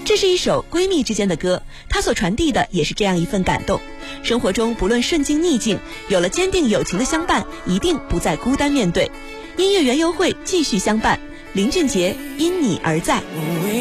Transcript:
这是一首闺蜜之间的歌，它所传递的也是这样一份感动。生活中不论顺境逆境，有了坚定友情的相伴，一定不再孤单面对。音乐园游会继续相伴，林俊杰因你而在。